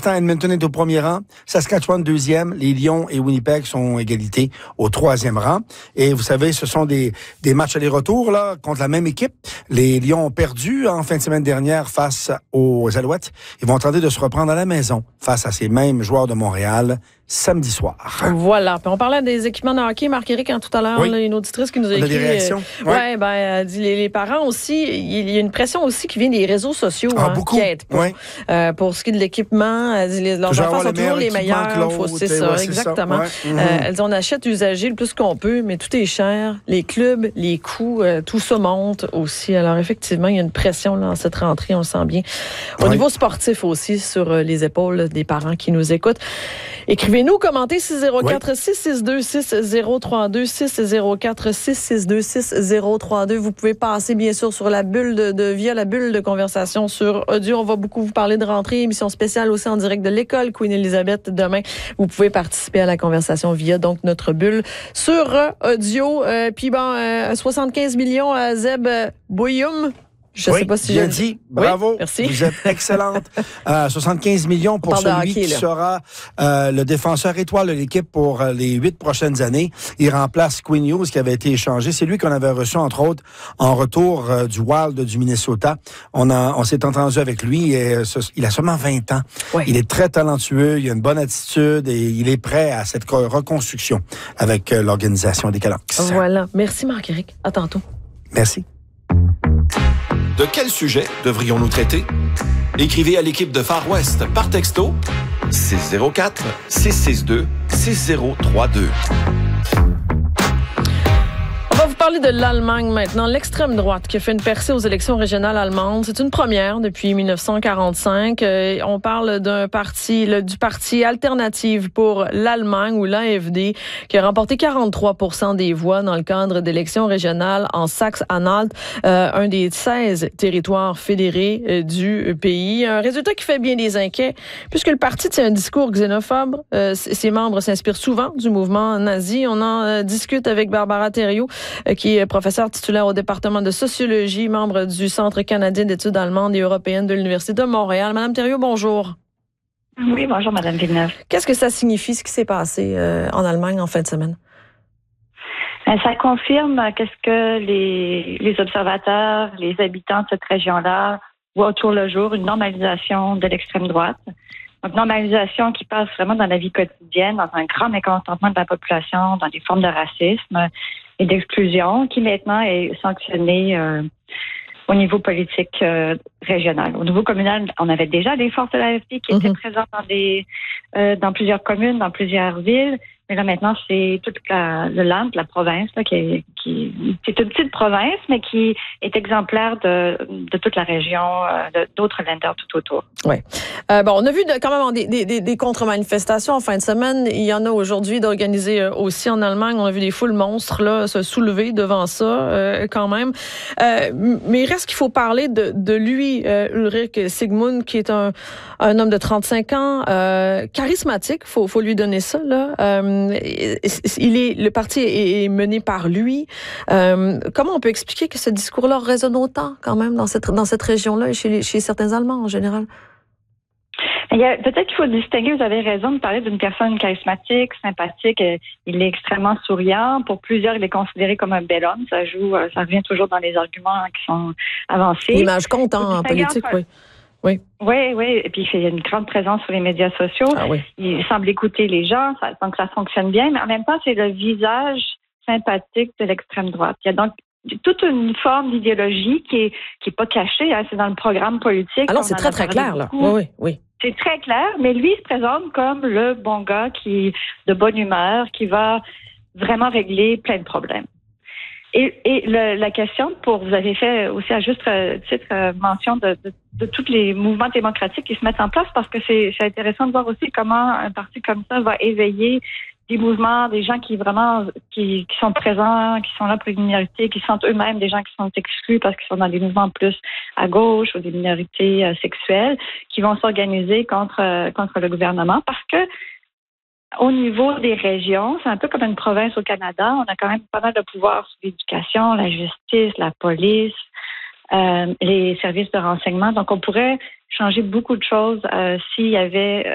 l'instant, Edmonton est au premier rang, Saskatchewan deuxième, les Lions et Winnipeg sont égalité au troisième rang. Et vous savez, ce sont des matchs aller-retour là contre la même équipe. Les Lions ont perdu en fin de semaine dernière face aux Alouettes. Ils vont tenter de se reprendre à la maison face à ces mêmes joueurs de Montréal samedi soir. Voilà. Puis on parlait des équipements de hockey, Marc-Éric, tout à l'heure, là, une auditrice qui nous a écrit. On a des réactions. Elle dit les parents aussi, il y a une pression aussi qui vient des réseaux sociaux beaucoup. qui aident pas. Pour ce qui est de l'équipement, elle dit leurs enfants sont toujours les meilleurs. C'est ça, exactement. Elle dit on achète usagé le plus qu'on peut, mais tout est cher. Les clubs, les coûts, tout ça monte aussi. Alors effectivement, il y a une pression là, dans cette rentrée, on le sent bien. Au niveau sportif aussi, sur les épaules des parents qui nous écoutent. Écrivez-nous, commentez 604-662-6032, 604-662-6032. Vous pouvez passer, bien sûr, sur la bulle via la bulle de conversation sur audio. On va beaucoup vous parler de rentrée, émission spéciale aussi en direct de l'école Queen Elizabeth demain. Vous pouvez participer à la conversation via donc notre bulle sur audio. Puis 75 millions à Zeb Boyoum. Je sais pas si bien dit. Bravo. Oui, merci. Vous êtes excellente. 75 millions pour celui qui sera le défenseur étoile de l'équipe pour les 8 prochaines années. Il remplace Quinn Hughes qui avait été échangé. C'est lui qu'on avait reçu, entre autres, en retour du Wild du Minnesota. On s'est entendu avec lui. Il a seulement 20 ans. Ouais. Il est très talentueux. Il a une bonne attitude et il est prêt à cette reconstruction avec l'organisation des Canucks. Voilà. Merci Marc-Éric. À tantôt. Merci. De quel sujet devrions-nous traiter? Écrivez à l'équipe de Far West par texto 604-662-6032. On va vous parler de l'Allemagne maintenant. L'extrême droite qui a fait une percée aux élections régionales allemandes. C'est une première depuis 1945. On parle du parti Alternative pour l'Allemagne ou l'AfD qui a remporté 43% des voix dans le cadre d'élections régionales en Saxe-Anhalt, un des 16 territoires fédérés du pays. Un résultat qui fait bien des inquiets puisque le parti tient un discours xénophobe. Ses membres s'inspirent souvent du mouvement nazi. On en discute avec Barbara Thériault, qui est professeure titulaire au département de sociologie, membre du Centre canadien d'études allemandes et européennes de l'Université de Montréal. Madame Thériault, bonjour. Oui, bonjour, Madame Villeneuve. Qu'est-ce que ça signifie, ce qui s'est passé en Allemagne en fin de semaine? Ça confirme qu'est-ce que les observateurs, les habitants de cette région-là voient autour le jour, une normalisation de l'extrême droite. Donc, normalisation qui passe vraiment dans la vie quotidienne, dans un grand mécontentement de la population, dans des formes de racisme et d'exclusion, qui maintenant est sanctionnée au niveau politique régional. Au niveau communal, on avait déjà des forces de l'AfD qui étaient présentes dans plusieurs communes, dans plusieurs villes. Mais là, maintenant, c'est toute le Land, la province, là, qui c'est une petite province, mais qui est exemplaire de toute la région, d'autres Länder tout autour. Oui. On a vu quand même des contre-manifestations en fin de semaine. Il y en a aujourd'hui d'organisées aussi en Allemagne. On a vu des foules monstres là se soulever devant ça, quand même. Mais il reste qu'il faut parler de lui, Ulrich Sigmund, qui est un homme de 35 ans, charismatique, faut lui donner ça, là. Le parti est mené par lui. Comment on peut expliquer que ce discours-là résonne autant quand même dans cette région-là et chez certains Allemands en général? Peut-être qu'il faut distinguer, vous avez raison de parler d'une personne charismatique, sympathique. Il est extrêmement souriant. Pour plusieurs, il est considéré comme un bel homme. Ça revient toujours dans les arguments qui sont avancés. L'image compte en politique, oui. Oui. Oui. Et puis, il y a une grande présence sur les médias sociaux. Ah, oui. Il semble écouter les gens, donc ça fonctionne bien. Mais en même temps, c'est le visage sympathique de l'extrême droite. Il y a donc toute une forme d'idéologie qui est pas cachée. Hein, c'est dans le programme politique. Alors, c'est très, très clair, là. Oui. C'est très clair, mais lui, il se présente comme le bon gars de bonne humeur, qui va vraiment régler plein de problèmes. Et la question, vous avez fait aussi à juste titre mention de tous les mouvements démocratiques qui se mettent en place, parce que c'est intéressant de voir aussi comment un parti comme ça va éveiller des mouvements, des gens qui sont présents, qui sont là pour les minorités, qui sont eux-mêmes des gens qui sont exclus parce qu'ils sont dans des mouvements plus à gauche ou des minorités sexuelles, qui vont s'organiser contre le gouvernement, parce que au niveau des régions, c'est un peu comme une province au Canada. On a quand même pas mal de pouvoir sur l'éducation, la justice, la police, les services de renseignement. Donc, on pourrait changer beaucoup de choses s'il y avait